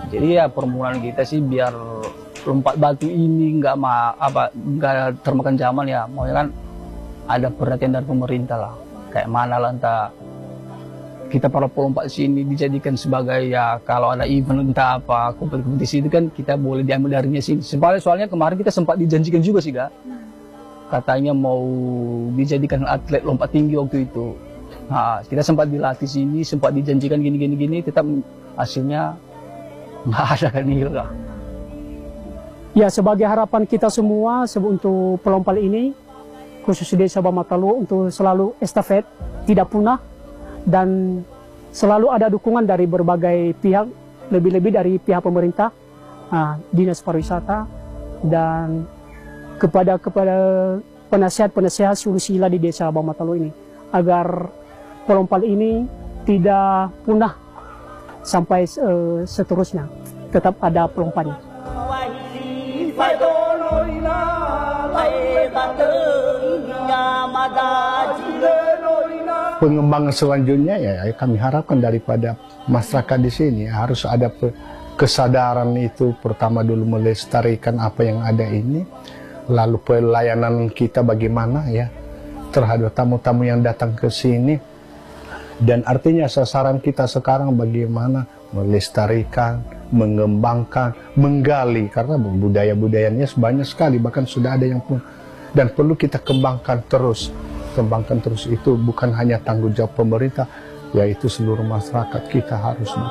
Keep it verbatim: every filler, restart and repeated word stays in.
Jadi ya permohonan kita sih biar lompat batu ini nggak ma apa nggak termakan zaman ya, maunya kan ada perhatian dari pemerintah lah, kayak mana lah entah kita para pelompat sini dijadikan sebagai ya kalau ada event entah apa kompetisi itu kan kita boleh diambil darinya sini. Soalnya soalnya kemarin kita sempat dijanjikan juga sih kak, katanya mau dijadikan atlet lompat tinggi waktu itu. Nah, kita sempat dilatih sini, sempat dijanjikan gini gini gini, tetap hasilnya nggak ada kan nih kak. Ya, sebagai harapan kita semua untuk pelompat ini, khusus Desa Bamatalu untuk selalu estafet, tidak punah, dan selalu ada dukungan dari berbagai pihak, lebih-lebih dari pihak pemerintah, nah, dinas pariwisata, dan kepada kepada penasihat-penasihat Sulusila di Desa Bamatalu ini, agar pelompat ini tidak punah sampai uh, seterusnya, tetap ada pelompatnya. Pengembangan selanjutnya ya kami harapkan daripada masyarakat di sini harus ada kesadaran itu, pertama dulu melestarikan apa yang ada ini, lalu pelayanan kita bagaimana ya terhadap tamu-tamu yang datang ke sini, dan artinya sasaran kita sekarang bagaimana melestarikan, mengembangkan, menggali, karena budaya-budayanya banyak sekali, bahkan sudah ada yang pun, dan perlu kita kembangkan terus. Kembangkan terus itu bukan hanya tanggung jawab pemerintah, yaitu seluruh masyarakat kita harus